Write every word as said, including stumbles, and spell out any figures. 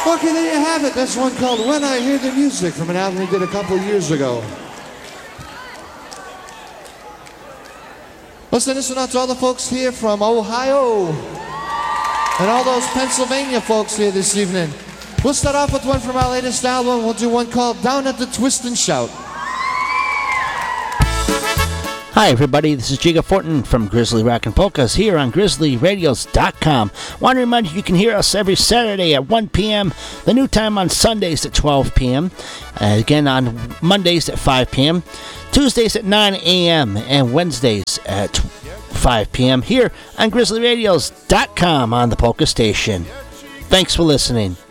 Okay, there you have it. That's one called When I Hear the Music from an album we did a couple years ago. Listen, this one out to all the folks here from Ohio and all those Pennsylvania folks here this evening. We'll start off with one from our latest album. We'll do one called Down at the Twist and Shout. Hi everybody, this is Jigga Fortin from Grizzly Rockin' Polkas here on grizzly radios dot com. Want to remind you you can hear us every Saturday at one p.m., the new time on Sundays at twelve p.m., uh, again on Mondays at five p.m., Tuesdays at nine a.m., and Wednesdays at five p.m. here on grizzly radios dot com on the Polka Station. Thanks for listening.